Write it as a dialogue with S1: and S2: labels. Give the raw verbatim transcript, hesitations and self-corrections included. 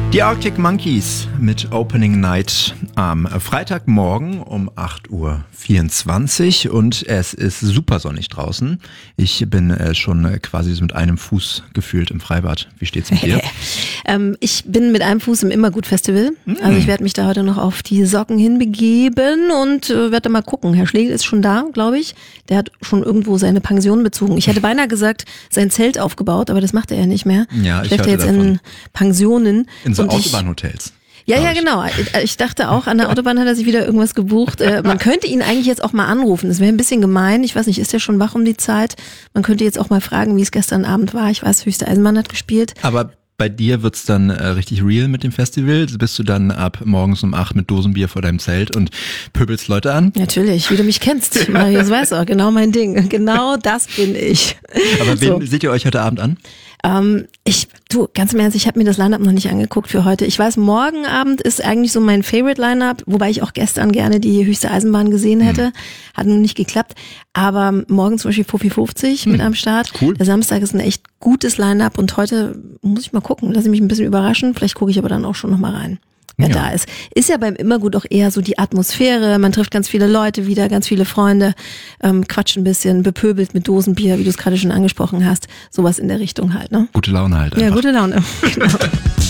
S1: Die Arctic Monkeys mit Opening Night am Freitagmorgen um acht Uhr vierundzwanzig und es ist super sonnig draußen. Ich bin äh, schon äh, quasi so mit einem Fuß gefühlt im Freibad. Wie steht's mit dir?
S2: ähm, ich bin mit einem Fuß im Immergut-Festival. Mm. Also ich werde mich da heute noch auf die Socken hinbegeben und äh, werde mal gucken. Herr Schlegel ist schon da, glaube ich. Der hat schon irgendwo seine Pension bezogen. Ich hätte beinahe gesagt, sein Zelt aufgebaut, aber das macht er ja nicht mehr.
S1: Ja, ich
S2: Schläft
S1: hörte
S2: er jetzt
S1: davon.
S2: in Pensionen.
S1: In so
S2: Und ich-
S1: Autobahnhotels.
S2: Ja, ja,
S1: ich.
S2: genau. Ich dachte auch, an der Autobahn hat er sich wieder irgendwas gebucht. Äh, Man könnte ihn eigentlich jetzt auch mal anrufen. Das wäre ein bisschen gemein. Ich weiß nicht, ist der schon wach um die Zeit? Man könnte jetzt auch mal fragen, wie es gestern Abend war. Ich weiß, Höchste Eisenbahn hat gespielt.
S1: Aber bei dir wird's dann äh, richtig real mit dem Festival. Bist du dann ab morgens um acht mit Dosenbier vor deinem Zelt und pöbelst Leute an?
S2: Natürlich, wie du mich kennst. Marius weiß auch, genau mein Ding. Genau das bin ich.
S1: Aber wen
S2: So.
S1: seht ihr euch heute Abend an?
S2: Ähm, ich, du, ganz im Ernst, ich habe mir das Line-Up noch nicht angeguckt für heute. Ich weiß, morgen Abend ist eigentlich so mein Favorite Line-Up, wobei ich auch gestern gerne die Höchste Eisenbahn gesehen hätte. Hat nun nicht geklappt. Aber morgen zum Beispiel Fuffi fünfzig mit am Start.
S1: Cool.
S2: Der Samstag ist ein echt gutes Line-Up und heute muss ich mal gucken. Lass ich mich ein bisschen überraschen. Vielleicht gucke ich aber dann auch schon noch mal rein, wer
S1: Ja.
S2: da ist. Ist ja beim Immergut auch eher so die Atmosphäre. Man trifft ganz viele Leute wieder, ganz viele Freunde, ähm, quatscht ein bisschen, bepöbelt mit Dosenbier, wie du es gerade schon angesprochen hast. Sowas in der Richtung halt, ne?
S1: Gute Laune halt
S2: Ja,
S1: einfach.
S2: gute Laune. Genau.